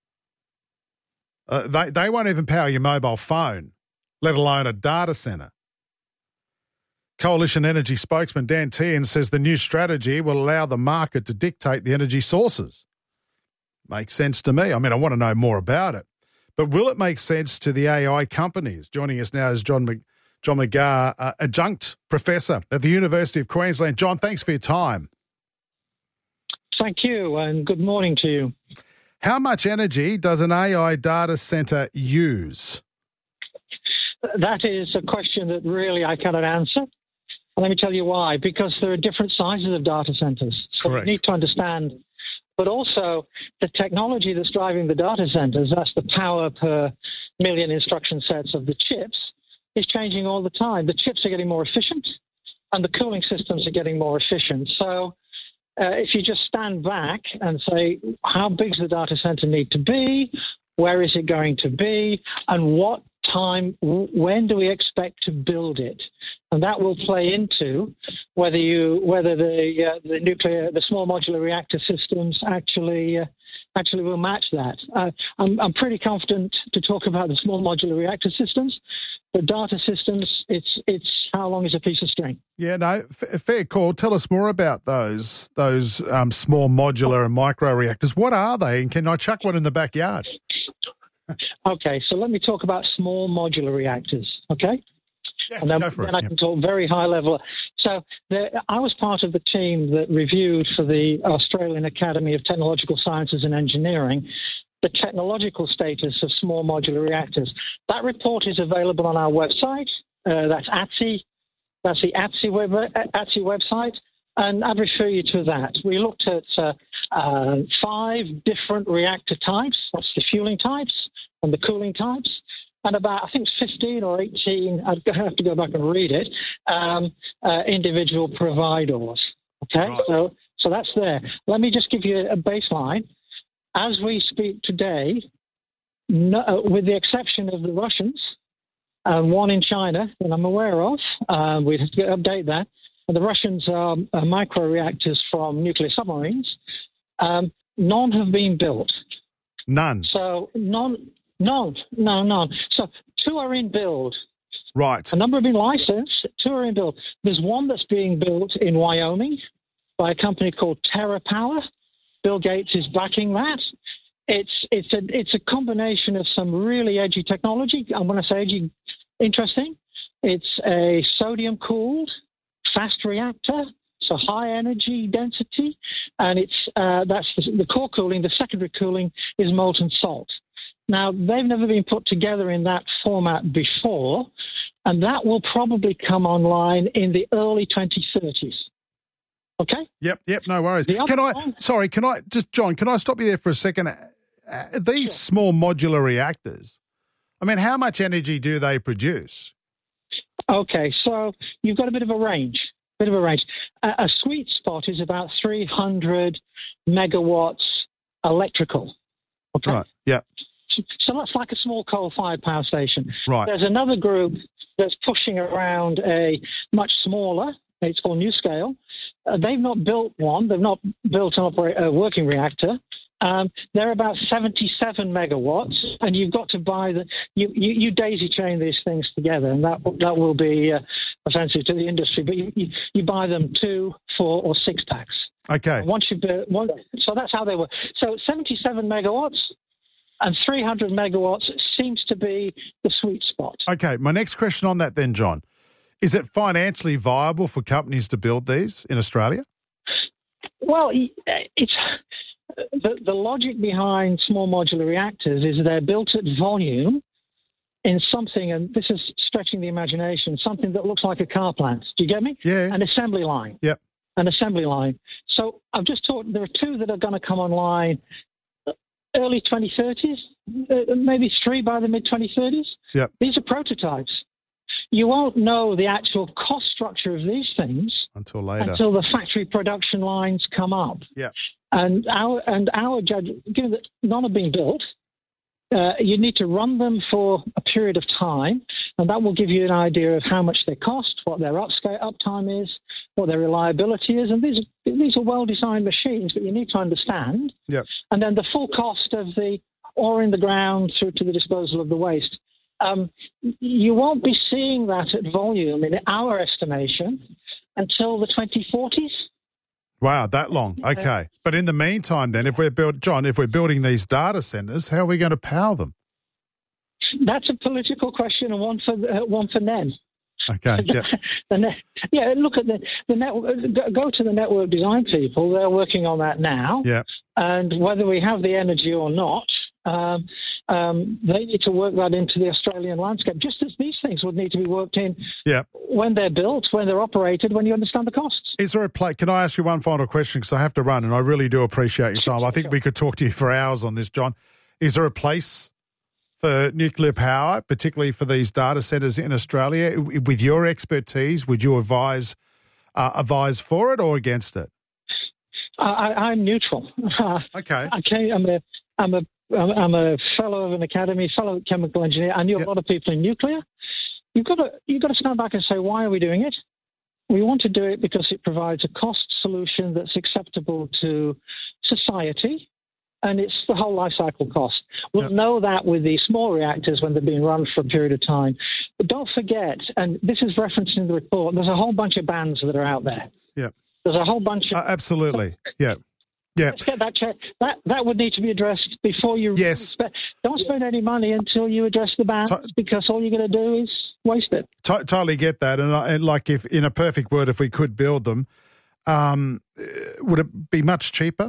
They won't even power your mobile phone, let alone a data centre. Coalition Energy spokesman Dan Tehan says the new strategy will allow the market to dictate the energy sources. Makes sense to me. I mean, I want to know more about it. But will it make sense to the AI companies? Joining us now is John McGaha, adjunct professor at the University of Queensland. John, thanks for your time. Thank you, and good morning to you. How much energy does an AI data centre use? That is a question that really I cannot answer. And let me tell you why. Because there are different sizes of data centres. So Correct. You need to understand. But also the technology that's driving the data centres, that's the power per million instruction sets of the chips, is changing all the time. The chips are getting more efficient and the cooling systems are getting more efficient. So if you just stand back and say, how big does the data center need to be? Where is it going to be? And what time, when do we expect to build it? And that will play into whether the small modular reactor systems actually will match that. I'm pretty confident to talk about the small modular reactor systems. The data systems, it's how long is a piece of string? Yeah, no, fair call. Tell us more about those small modular and micro reactors. What are they, and can I chuck one in the backyard? Okay, so let me talk about small modular reactors, okay? Yes, and then, go for it. I can talk very high level. So I was part of the team that reviewed for the Australian Academy of Technological Sciences and Engineering the technological status of small modular reactors. That report is available on our website. That's ATSI. That's the ATSI website, and I'd refer you to that. We looked at 5 different reactor types. That's the fueling types and the cooling types, and about, I think, 15 or 18, I'd have to go back and read it, individual providers. Okay, right. So that's there. Let me just give you a baseline. As we speak today, with the exception of the Russians, one in China that I'm aware of, we'd have to update that, and the Russians are micro-reactors from nuclear submarines, none have been built. None? So none. So 2 are in build. Right. A number have been licensed, 2 are in build. There's one that's being built in Wyoming by a company called TerraPower. Bill Gates is backing that. It's a combination of some really edgy technology. I'm going to say edgy, interesting. It's a sodium-cooled fast reactor, so high energy density, and that's the core cooling. The secondary cooling is molten salt. Now, they've never been put together in that format before, and that will probably come online in the early 2030s. Okay? Yep, no worries. Can I stop you there for a second? These small modular reactors, I mean, how much energy do they produce? Okay, so you've got a bit of a range. A sweet spot is about 300 megawatts electrical. Okay? Right, yeah. So that's like a small coal-fired power station. Right. There's another group that's pushing around a much smaller, it's called NuScale. They've not built one. They've not built a working reactor. They're about 77 megawatts, and you've got to buy you daisy chain these things together, and that will be offensive to the industry. But you buy them 2, 4, or 6 packs. Okay. So that's how they work. So 77 megawatts and 300 megawatts seems to be the sweet spot. Okay. My next question on that then, John, is it financially viable for companies to build these in Australia? Well, it's the logic behind small modular reactors is they're built at volume in something, and this is stretching the imagination, something that looks like a car plant. Do you get me? Yeah. An assembly line. Yep. An assembly line. So I've just talked, there are 2 that are going to come online early 2030s, maybe 3 by the mid-2030s. Yep. These are prototypes. You won't know the actual cost structure of these things until later, until the factory production lines come up. Yeah. And our judge, given that none have been built, you need to run them for a period of time, and that will give you an idea of how much they cost, what their uptime is, what their reliability is. And these are well-designed machines, but you need to understand. Yep. And then the full cost of the ore in the ground through to the disposal of the waste. You won't be seeing that at volume, in our estimation, until the 2040s. Wow, that long. Okay. But in the meantime, then, if we're building these data centres, how are we going to power them? That's a political question, and one for NEM. Okay. Yeah. Look at the network. Go to the network design people. They're working on that now. Yeah. And whether we have the energy or not, they need to work that into the Australian landscape, just as these things would need to be worked in when they're built, when they're operated, when you understand the costs. Is there a place? Can I ask you one final question, because I have to run, and I really do appreciate your time. I think we could talk to you for hours on this, John. Is there a place for nuclear power, particularly for these data centres in Australia? With your expertise, would you advise for it or against it? I'm neutral. Okay. I'm a fellow of an academy, fellow chemical engineer. I knew a lot of people in nuclear. You've got to stand back and say, why are we doing it? We want to do it because it provides a cost solution that's acceptable to society, and it's the whole life cycle cost. We'll know that with these small reactors when they're being run for a period of time. But don't forget, and this is referenced in the report, there's a whole bunch of bans that are out there. Yeah. There's a whole bunch of... absolutely, yeah. Yeah. Let's get that check. That would need to be addressed before you... Yes. Don't spend any money until you address the bans, because all you're going to do is waste it. Totally get that. And like, if in a perfect world, if we could build them, would it be much cheaper?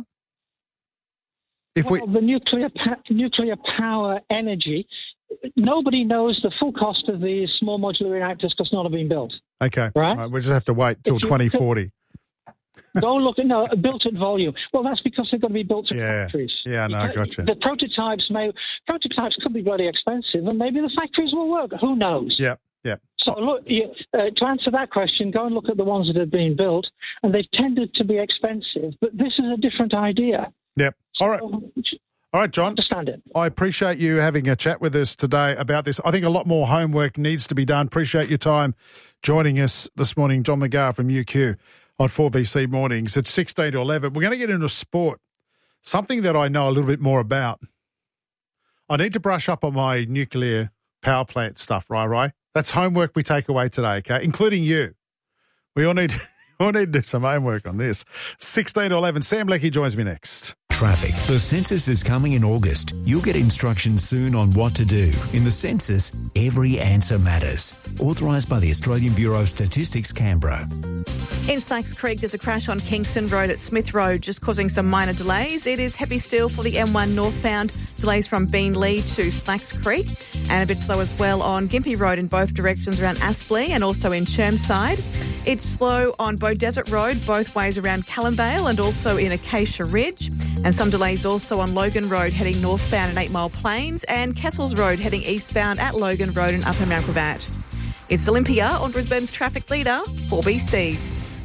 The nuclear power energy, nobody knows the full cost of these small modular reactors because none have been built. Okay. Right? We just have to wait till 2040. Go look at built at volume. Well, that's because they've got to be built at factories. Yeah, no, I gotcha. The prototypes could be bloody expensive, and maybe the factories will work. Who knows? Yeah. So look, to answer that question, go and look at the ones that have been built, and they've tended to be expensive. But this is a different idea. Yep. All right, John. Understand it. I appreciate you having a chat with us today about this. I think a lot more homework needs to be done. Appreciate your time joining us this morning, John McGrath from UQ on 4BC Mornings. It's 16 to 11. We're going to get into sport, something that I know a little bit more about. I need to brush up on my nuclear power plant stuff, right? That's homework we take away today, okay, including you. We all need to do some homework on this. 16 to 11. Sam Leckie joins me next. Traffic. The census is coming in August. You'll get instructions soon on what to do. In the census, every answer matters. Authorised by the Australian Bureau of Statistics, Canberra. In Slacks Creek, there's a crash on Kingston Road at Smith Road, just causing some minor delays. It is heavy still for the M1 northbound. Delays from Beenleigh to Slacks Creek, and a bit slow as well on Gympie Road in both directions around Aspley and also in Chermside. It's slow on Beaudesert Road, both ways around Callumvale and also in Acacia Ridge. And some delays also on Logan Road heading northbound at 8 Mile Plains and Kessels Road heading eastbound at Logan Road in Upper Mount Gravatt. It's Olympia on Brisbane's traffic leader, 4BC.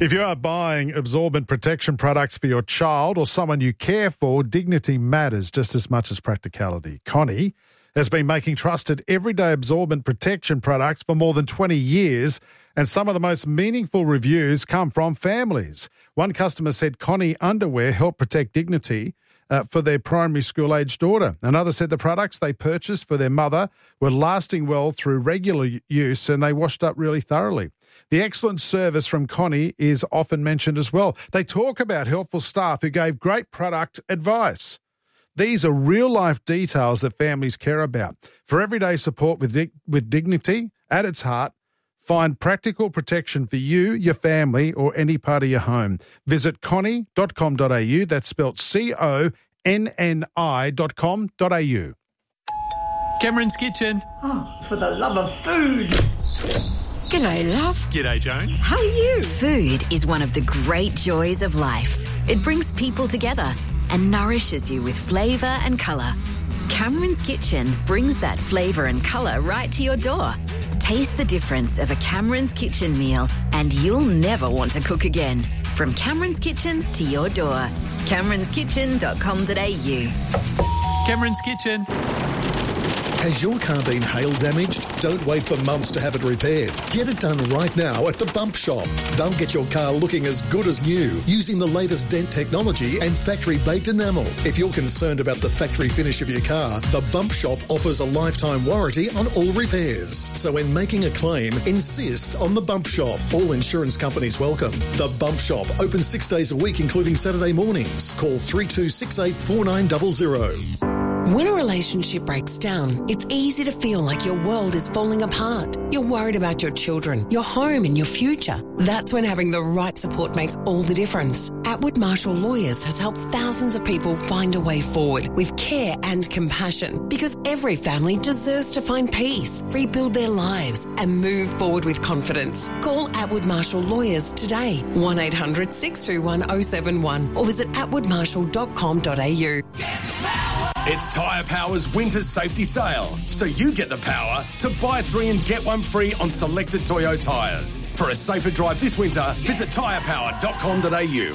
If you are buying absorbent protection products for your child or someone you care for, dignity matters just as much as practicality. Connie has been making trusted everyday absorbent protection products for more than 20 years, and some of the most meaningful reviews come from families. One customer said Connie underwear helped protect dignity for their primary school-aged daughter. Another said the products they purchased for their mother were lasting well through regular use and they washed up really thoroughly. The excellent service from Connie is often mentioned as well. They talk about helpful staff who gave great product advice. These are real-life details that families care about. For everyday support with dignity at its heart, find practical protection for you, your family, or any part of your home. Visit connie.com.au. That's spelled CONNI.com.au. Cameron's Kitchen. Oh, for the love of food. G'day, love. G'day, Joan. How are you? Food is one of the great joys of life. It brings people together and nourishes you with flavour and colour. Cameron's Kitchen brings that flavour and colour right to your door. Taste the difference of a Cameron's Kitchen meal and you'll never want to cook again. From Cameron's Kitchen to your door. CameronsKitchen.com.au. Cameron's Kitchen. Has your car been hail damaged? Don't wait for months to have it repaired. Get it done right now at the Bump Shop. They'll get your car looking as good as new using the latest dent technology and factory-baked enamel. If you're concerned about the factory finish of your car, the Bump Shop offers a lifetime warranty on all repairs. So when making a claim, insist on the Bump Shop. All insurance companies welcome. The Bump Shop, open 6 days a week, including Saturday mornings. Call 3268 4900. When a relationship breaks down, it's easy to feel like your world is falling apart. You're worried about your children, your home and your future. That's when having the right support makes all the difference. Atwood Marshall Lawyers has helped thousands of people find a way forward with care and compassion because every family deserves to find peace, rebuild their lives and move forward with confidence. Call Atwood Marshall Lawyers today, 1800 621 071 or visit atwoodmarshall.com.au. It's Tyre Power's Winter Safety Sale, so you get the power to buy 3 and get 1 free on selected Toyo tyres. For a safer drive this winter, visit tyrepower.com.au.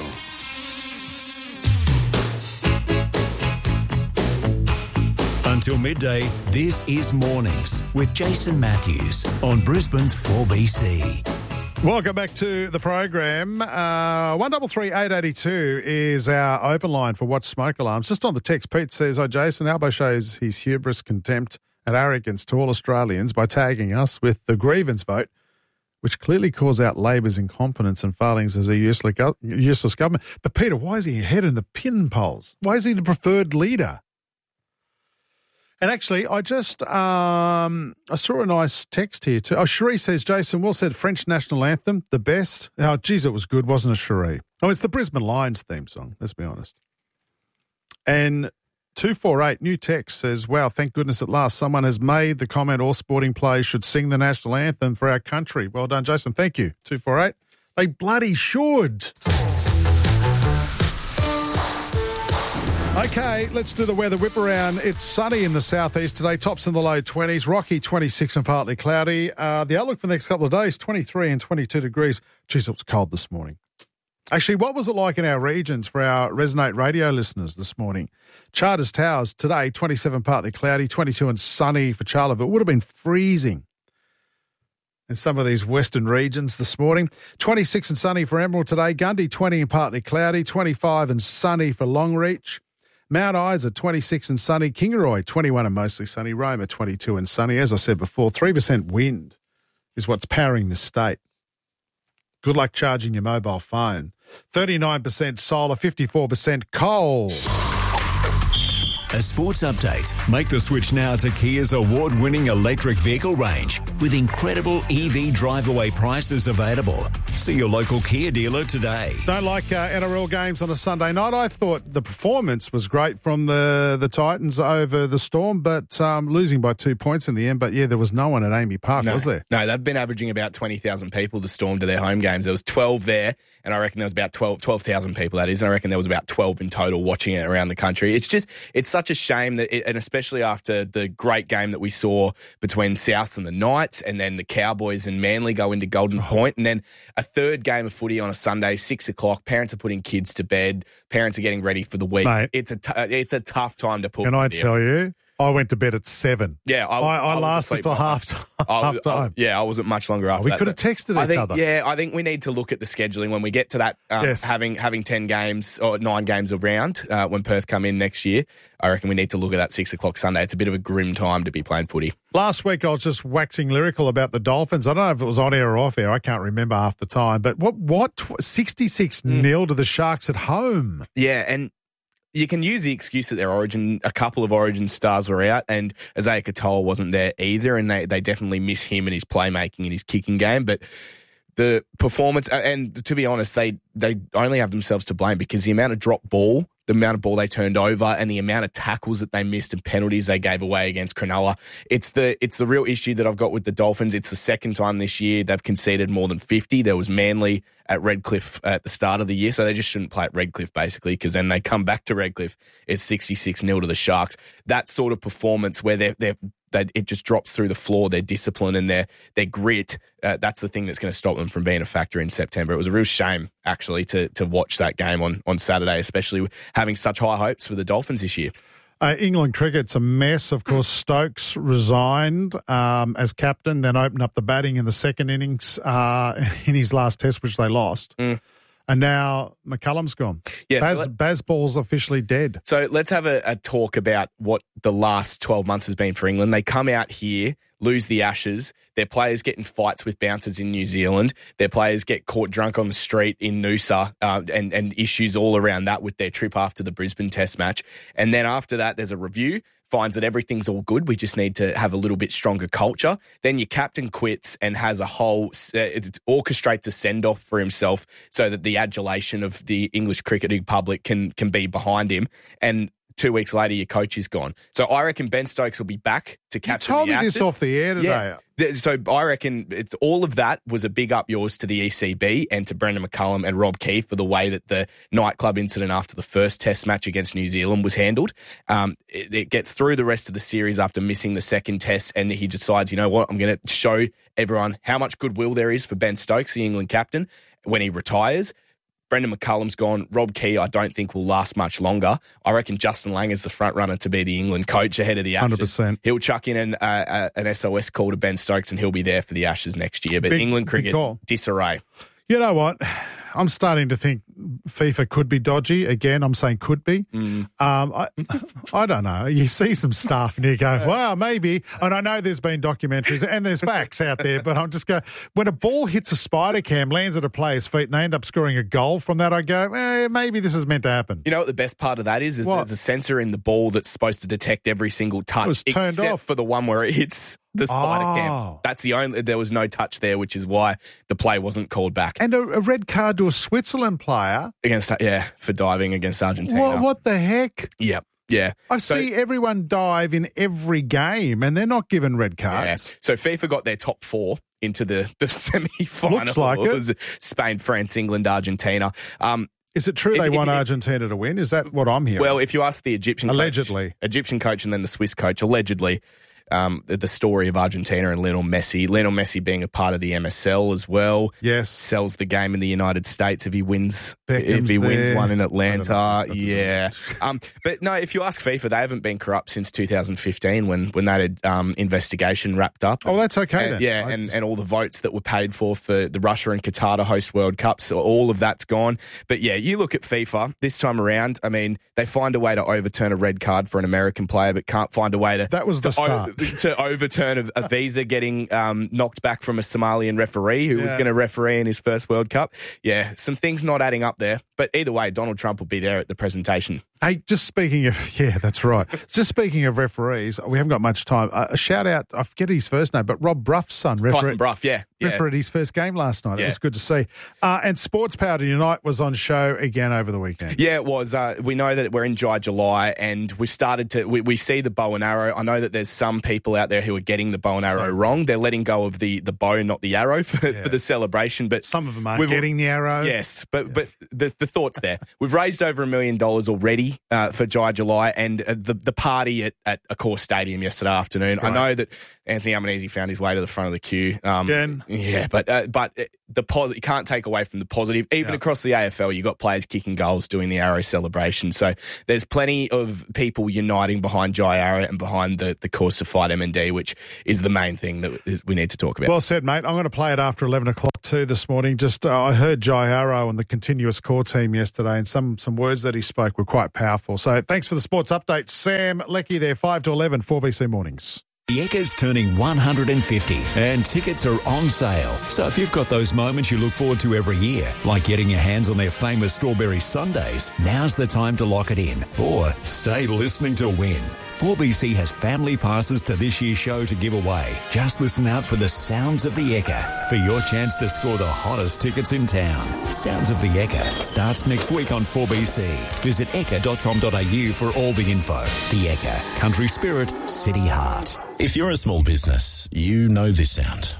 Until midday, this is Mornings with Jason Matthews on Brisbane's 4BC. Welcome back to the program. 133 882 is our open line for Watch Smoke Alarms. Just on the text, Pete says, "Oh, Jason, Albo shows his hubris, contempt and arrogance to all Australians by tagging us with the grievance vote, which clearly calls out Labor's incompetence and failings as a useless government." But Peter, why is he ahead in the pin polls? Why is he the preferred leader? And actually, I just I saw a nice text here too. Oh, Cherie says, "Jason, well said, French national anthem, the best." Oh, geez, it was good, wasn't it, Cherie? Oh, it's the Brisbane Lions theme song, let's be honest. And 248, new text, says, "Wow, thank goodness at last someone has made the comment all sporting players should sing the national anthem for our country." Well done, Jason. Thank you, 248. They bloody should. Okay, let's do the weather whip around. It's sunny in the southeast today, tops in the low 20s, rocky 26 and partly cloudy. The outlook for the next couple of days, 23 and 22 degrees. Geez, it was cold this morning. Actually, what was it like in our regions for our Resonate Radio listeners this morning? Charters Towers today, 27 partly cloudy, 22 and sunny for Charleville. It would have been freezing in some of these western regions this morning. 26 and sunny for Emerald today, Gundy 20 and partly cloudy, 25 and sunny for Longreach. Mount Isa, 26 and sunny. Kingaroy, 21 and mostly sunny. Roma, 22 and sunny. As I said before, 3% wind is what's powering this state. Good luck charging your mobile phone. 39% solar, 54% coal. A sports update. Make the switch now to Kia's award-winning electric vehicle range with incredible EV drive-away prices available. See your local Kia dealer today. Don't like NRL games on a Sunday night. I thought the performance was great from the Titans over the Storm, but losing by 2 points in the end. But, yeah, there was no one at Amy Park, was there? No, they've been averaging about 20,000 people, the Storm, to their home games. There was 12 there, and I reckon there was about 12,000 people, that is, and I reckon there was about 12 in total watching it around the country. It's such a shame that, and especially after the great game that we saw between Souths and the Knights, Knights, and then the Cowboys and Manly go into Golden Point, and then a third game of footy on a Sunday, 6 o'clock. Parents are putting kids to bed. Parents are getting ready for the week. Mate, it's a tough time to put. Can I tell you? I went to bed at 7. Yeah, I lasted till half time. I wasn't much longer after We that. could have texted each other. Yeah, I think we need to look at the scheduling when we get to that, having 10 games or 9 games around when Perth come in next year. I reckon we need to look at that 6 o'clock Sunday. It's a bit of a grim time to be playing footy. Last week I was just waxing lyrical about the Dolphins. I don't know if it was on air or off air. I can't remember half the time. But what 66-0 to the Sharks at home. Yeah, and you can use the excuse that their Origin, a couple of Origin stars were out, and Isaiah Katoa wasn't there either, and they definitely miss him and his playmaking and his kicking game. But the performance, and to be honest, they only have themselves to blame because the amount of drop ball, the amount of ball they turned over, and the amount of tackles that they missed and penalties they gave away against Cronulla. It's the real issue that I've got with the Dolphins. It's the second time this year they've conceded more than 50. There was Manly at Redcliffe at the start of the year, so they just shouldn't play at Redcliffe, basically, because then they come back to Redcliffe. It's 66-0 to the Sharks. That sort of performance where it just drops through the floor, their discipline and their grit, that's the thing that's going to stop them from being a factor in September. It was a real shame, actually, to watch that game on Saturday, especially having such high hopes for the Dolphins this year. England cricket's a mess. Of course, Stokes resigned as captain, then opened up the batting in the second innings in his last test, which they lost. And now McCullum's gone. Yeah, Bazball's officially dead. So let's have a talk about what the last 12 months has been for England. They come out here, lose the Ashes. Their players get in fights with bouncers in New Zealand. Their players get caught drunk on the street in Noosa and issues all around that with their trip after the Brisbane Test match. And then after that, there's a review, finds that everything's all good. We just need to have a little bit stronger culture. Then your captain quits and has a whole, orchestrates a send-off for himself so that the adulation of the English cricketing public can be behind him. And 2 weeks later, your coach is gone. So I reckon Ben Stokes will be back to captain the Ashes. You told me this off the air today. Yeah. So I reckon all of that was a big up yours to the ECB and to Brendan McCullum and Rob Key for the way that the nightclub incident after the first test match against New Zealand was handled. It gets through the rest of the series after missing the second test, and he decides, you know what, I'm going to show everyone how much goodwill there is for Ben Stokes, the England captain, when he retires. Brendan McCullum's gone. Rob Key, I don't think, will last much longer. I reckon Justin Langer is the front runner to be the England coach ahead of the Ashes. 100%. He'll chuck in an SOS call to Ben Stokes and he'll be there for the Ashes next year. But England cricket, disarray. You know what? I'm starting to think FIFA could be dodgy. Again, I'm saying could be. I don't know. You see some stuff and you go, well, maybe. And I know there's been documentaries and there's facts out there, but I'm just going, when a ball hits a spider cam, lands at a player's feet and they end up scoring a goal from that, I go, maybe this is meant to happen. You know what the best part of that is there's a sensor in the ball that's supposed to detect every single touch, except for the one where it hits the spider cam. That's there was no touch there, which is why the play wasn't called back. And a red card to a Switzerland player. For diving against Argentina. What the heck? Yep. Yeah. I see everyone dive in every game and they're not given red cards. Yeah. So FIFA got their top 4 into the semi-final. Looks like it. Was Spain, France, England, Argentina. Is it true they want Argentina to win? Is that what I'm hearing? Well, if you ask the Egyptian Egyptian coach and then the Swiss coach, allegedly, the story of Argentina and Lionel Messi being a part of the MSL as well. Yes. Sells the game in the United States if he wins wins one in Atlanta. Yeah. But no, if you ask FIFA, they haven't been corrupt since 2015 when that investigation wrapped up. Oh, that's okay then. Yeah, and all the votes that were paid for the Russia and Qatar to host World Cups, so all of that's gone. But yeah, you look at FIFA this time around, I mean, they find a way to overturn a red card for an American player, but can't find a way to... That was the start. To overturn a visa getting knocked back from a Somalian referee who was going to referee in his first World Cup. Yeah, some things not adding up there. But either way, Donald Trump will be there at the presentation. Hey, just speaking of... Yeah, that's right. Just speaking of referees, we haven't got much time. A shout-out, I forget his first name, but Rob Bruff's son. Tyson Brough, refereed his first game last night. It was good to see. And Sports Power to Unite was on show again over the weekend. Yeah, it was. We know that we're in July and we've started to... We see the bow and arrow. I know that there's some people out there who are getting the bow and arrow wrong. They're letting go of the bow, not the arrow for the celebration. But some of them aren't getting the arrow. Yes, but the thought's there. We've raised over $1 million already ready for Jai July and the party at Accor Stadium yesterday afternoon. I know that Anthony Albanese found his way to the front of the queue. Again. Yeah, but you can't take away from the positive. Even across the AFL, you've got players kicking goals, doing the Arrow celebration. So there's plenty of people uniting behind Jai Arrow and behind the course of fight M&D, which is the main thing that we need to talk about. Well said, mate. I'm going to play it after 11 o'clock too this morning. Just I heard Jai Arrow and the continuous core team yesterday, and some words that he spoke were quite powerful. So thanks for the sports update. Sam Leckie there, 5 to 11, 4BC Mornings. The Ekka's turning 150 and tickets are on sale. So if you've got those moments you look forward to every year, like getting your hands on their famous strawberry sundaes, now's the time to lock it in. Or stay listening to win. 4BC has family passes to this year's show to give away. Just listen out for the Sounds of the Ekka for your chance to score the hottest tickets in town. Sounds of the Ekka starts next week on 4BC. Visit ekka.com.au for all the info. The Ekka, country spirit, city heart. If you're a small business, you know this sound.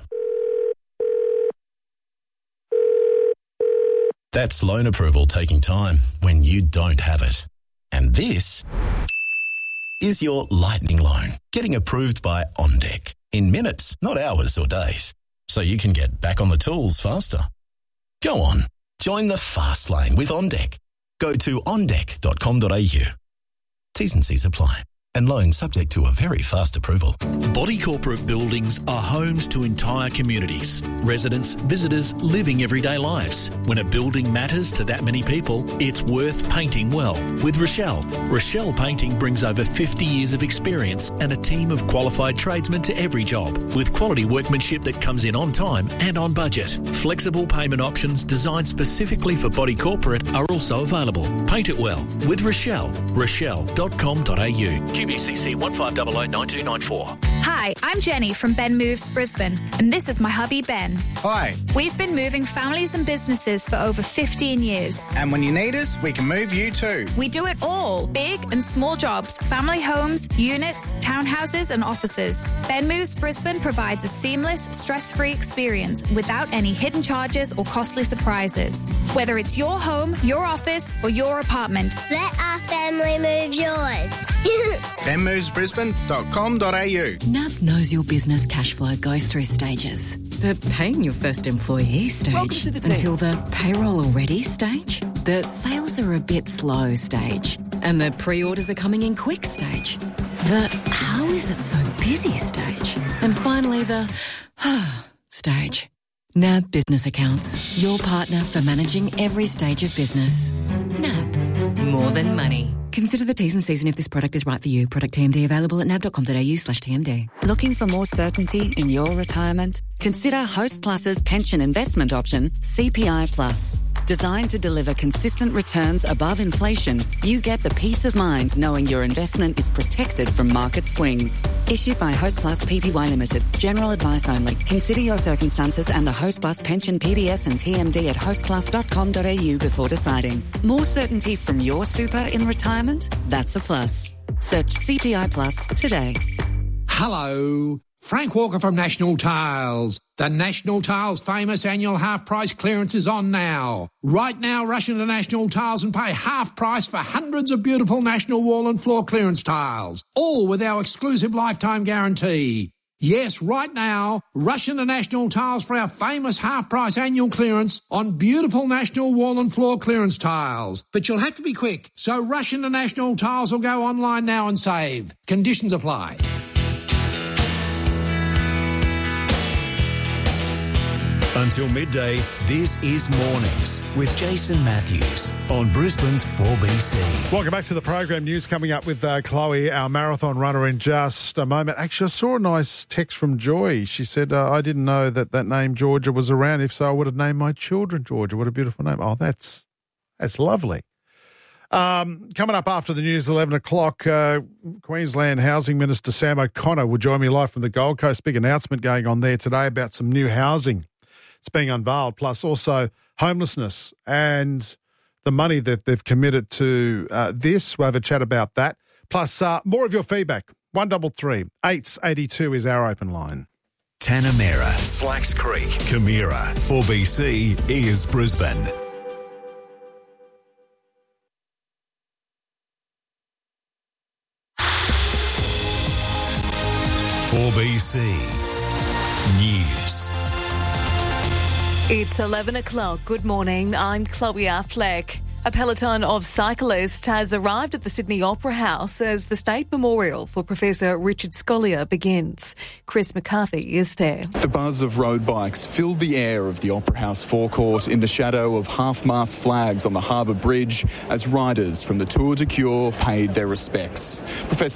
That's loan approval taking time when you don't have it. And this is your lightning loan getting approved by OnDeck in minutes, not hours or days, so you can get back on the tools faster. Go on, join the fast lane with OnDeck. Go to ondeck.com.au. T's and C's apply. And loans subject to a very fast approval. Body corporate buildings are homes to entire communities. Residents, visitors, living everyday lives. When a building matters to that many people, it's worth painting well. With Rochelle. Rochelle Painting brings over 50 years of experience and a team of qualified tradesmen to every job, with quality workmanship that comes in on time and on budget. Flexible payment options designed specifically for body corporate are also available. Paint it well with Rochelle. Rochelle.com.au. QBCC 15009294. Hi, I'm Jenny from Ben Moves Brisbane, and this is my hubby Ben. Hi. We've been moving families and businesses for over 15 years. And when you need us, we can move you too. We do it all, big and small jobs, family homes, units, townhouses and offices. Ben Moves Brisbane provides a seamless, stress-free experience without any hidden charges or costly surprises. Whether it's your home, your office or your apartment. Let our family move yours. benmovesbrisbane.com.au. NAB knows your business cash flow goes through stages. The paying your first employee stage, until the payroll already stage, the sales are a bit slow stage, and the pre-orders are coming in quick stage, the how is it so busy stage, and finally the stage. NAB Business Accounts, your partner for managing every stage of business. NAB, more than money. Consider the T's and C's and if this product is right for you. Product TMD available at nab.com.au/TMD. Looking for more certainty in your retirement? Consider Host Plus's pension investment option, CPI Plus. Designed to deliver consistent returns above inflation, you get the peace of mind knowing your investment is protected from market swings. Issued by Host Plus Pty Limited. General advice only. Consider your circumstances and the Host Plus pension PDS and TMD at hostplus.com.au before deciding. More certainty from your super in retirement? That's a plus. Search CPI Plus today. Hello. Frank Walker from National Tiles. The National Tiles famous annual half price clearance is on now. Right now, rush into National Tiles and pay half price for hundreds of beautiful National wall and floor clearance tiles, all with our exclusive lifetime guarantee. Yes, right now, rush into National Tiles for our famous half price annual clearance on beautiful National wall and floor clearance tiles. But you'll have to be quick, so rush into National Tiles or go online now and save. Conditions apply. Until midday, this is Mornings with Jason Matthews on Brisbane's 4BC. Welcome back to the program. News coming up with Chloe, our marathon runner, in just a moment. Actually, I saw a nice text from Joy. She said, I didn't know that name Georgia was around. If so, I would have named my children Georgia. What a beautiful name. Oh, that's lovely. Coming up after the news, 11 o'clock, Queensland Housing Minister Sam O'Connor will join me live from the Gold Coast. Big announcement going on there today about some new housing. It's being unveiled, plus also homelessness and the money that they've committed to this. We'll have a chat about that. Plus more of your feedback. 133 882 is our open line. Tanamera, Slacks Creek, Camira, 4BC is Brisbane. 4BC News. It's 11 o'clock. Good morning. I'm Chloe Affleck. A peloton of cyclists has arrived at the Sydney Opera House as the State Memorial for Professor Richard Scolyer begins. Chris McCarthy is there. The buzz of road bikes filled the air of the Opera House forecourt in the shadow of half-mast flags on the Harbour Bridge as riders from the Tour de Cure paid their respects. Professor